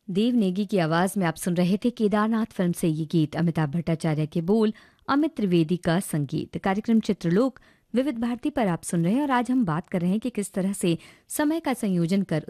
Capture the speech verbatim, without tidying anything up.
देव नेगी की आवाज में आप सुन रहे थे केदारनाथ फिल्म से ये गीत। अमिताभ भट्टाचार्य के बोल, अमित त्रिवेदी का संगीत। कार्यक्रम चित्रलोक विविध भारती पर आप सुन रहे हैं और आज हम बात कर रहे हैं कि किस तरह से समय का संयोजन कर